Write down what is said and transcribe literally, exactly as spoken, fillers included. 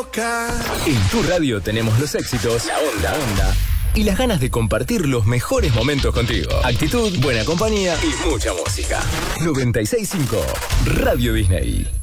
boca. En tu radio tenemos los éxitos, la onda, onda y las ganas de compartir los mejores momentos contigo. Actitud, buena compañía y mucha música. noventa y seis punto cinco Radio Disney.